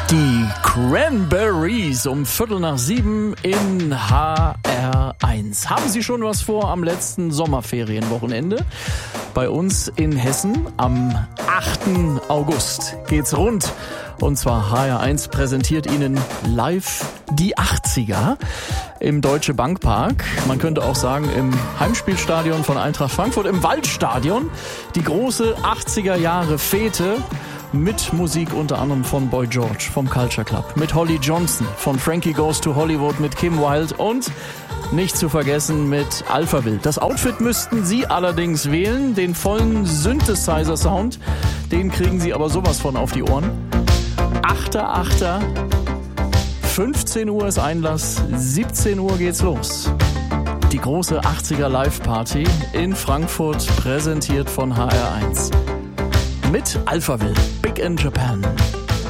Die Cranberries um 6:15 in HR1. Haben Sie schon was vor am letzten Sommerferienwochenende? Bei uns in Hessen am 8. August geht's rund. Und zwar HR1 präsentiert Ihnen live die 80er im Deutsche Bank Park. Man könnte auch sagen im Heimspielstadion von Eintracht Frankfurt, im Waldstadion. Die große 80er Jahre Fete. Mit Musik unter anderem von Boy George vom Culture Club, mit Holly Johnson von Frankie Goes to Hollywood, mit Kim Wilde und nicht zu vergessen mit Alphaville. Das Outfit müssten Sie allerdings wählen, den vollen Synthesizer-Sound, den kriegen Sie aber sowas von auf die Ohren. 8.8. 15 Uhr ist Einlass, 17 Uhr geht's los. Die große 80er Live-Party in Frankfurt, präsentiert von HR1. Mit Alphaville, Big in Japan.